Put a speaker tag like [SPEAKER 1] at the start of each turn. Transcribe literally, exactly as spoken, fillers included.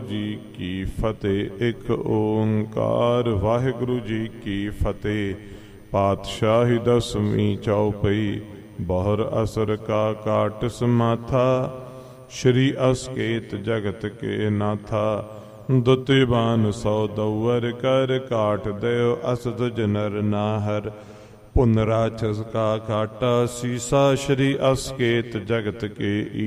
[SPEAKER 1] ਜੀ ਕੀ ਫਤਿਹ। ਇੱਕ ਓੰਕਾਰ ਵਾਹਿਗੁਰੂ ਜੀ ਕੀ ਫਤਿਹ। ਪਾਤਸ਼ਾਹੀ ਦਸਵੀਂ ਚੌਪਈ। ਬਹੁਰ ਅਸਰ ਕਾ ਕਾਟ ਸਮਾਥਾ, ਸ਼੍ਰੀ ਅਸਕੇਤ ਜਗਤ ਕੇ ਨਾਥਾ। ਦੁਤਿਬਾਨ ਸੌ ਦਊਰ ਕਰ, ਕਾਟ ਦਿਓ ਅਸ ਤੁਜ ਨਰ ਨਾਹਰ। ਪੁਨ ਰਾਛਸ ਕਾ ਕਾਟਾ ਸੀਸਾ, ਸ਼੍ਰੀ ਅਸਕੇਤ ਜਗਤ ਕੇ